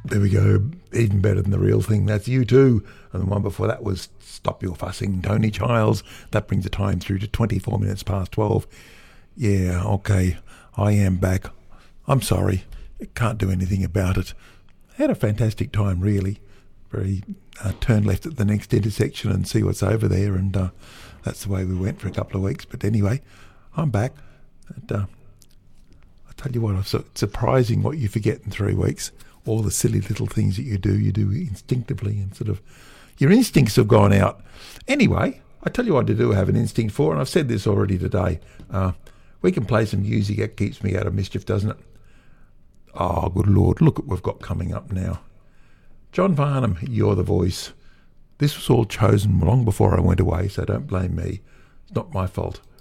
There we go. Even better than the real thing. That's U2. And the one before that was Stop Your Fussing, Tony Childs. That brings the time through to 24 minutes past 12. Yeah, okay. I am back. I'm sorry. Can't do anything about it. Had a fantastic time, really. Very turn left at the next intersection and see what's over there. And that's the way we went for a couple of weeks. But anyway, I'm back. And I tell you what, it's surprising what you forget in 3 weeks. All the silly little things that you do instinctively, and sort of your instincts have gone out. Anyway, I tell you what I do have an instinct for, and I've said this already today. We can play some music. That keeps me out of mischief, doesn't it? Oh, good Lord, look what we've got coming up now. John Farnham, You're the Voice. This was all chosen long before I went away, so don't blame me. It's not my fault.